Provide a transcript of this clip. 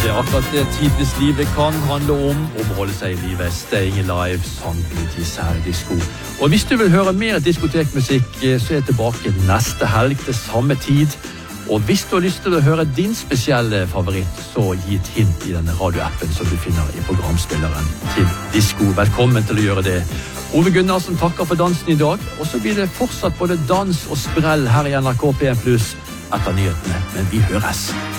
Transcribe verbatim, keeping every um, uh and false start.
Det er akkurat det tidvis livet kan handle om, om å holde seg i livet. Staying Alive, samtidig særdisko. Og hvis du vil høre mer diskotekmusikk, så er jeg tilbake neste helg til samme tid. Og hvis du har lyst til å høre din spesielle favoritt, så gi et hint i denne radioappen som du finner i programspilleren til Disko. Velkommen til å gjøre det. Ove Gunnarsen takker for dansen i dag, og så blir det fortsatt både dans og sprell her i N R K P en pluss etter nyhetene, men vi høres.